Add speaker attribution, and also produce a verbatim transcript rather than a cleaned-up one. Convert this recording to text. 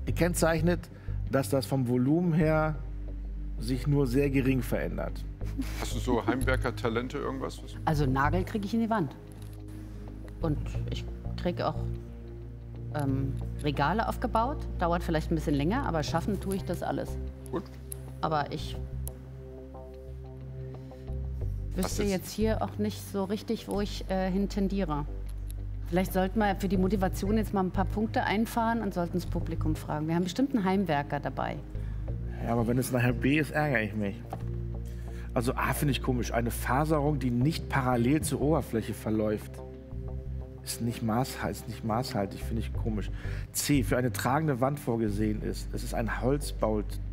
Speaker 1: gekennzeichnet, dass das vom Volumen her sich nur sehr gering verändert.
Speaker 2: Hast du so Heimwerker-Talente, irgendwas?
Speaker 3: Also Nagel kriege ich in die Wand. Und ich kriege auch ähm, Regale aufgebaut. Dauert vielleicht ein bisschen länger, aber schaffen tue ich das alles.
Speaker 2: Gut.
Speaker 3: Aber ich wüsste
Speaker 2: jetzt?
Speaker 3: jetzt hier auch nicht so richtig, wo ich äh, hin tendiere. Vielleicht sollten wir für die Motivation jetzt mal ein paar Punkte einfahren und sollten das Publikum fragen. Wir haben bestimmt einen Heimwerker dabei.
Speaker 1: Ja, aber wenn es nachher B ist, ärgere ich mich. Also A finde ich komisch. Eine Faserung, die nicht parallel zur Oberfläche verläuft, ist nicht, maßhal ist nicht maßhaltig, finde ich komisch. C, für eine tragende Wand vorgesehen ist. Es ist ein Holzbau,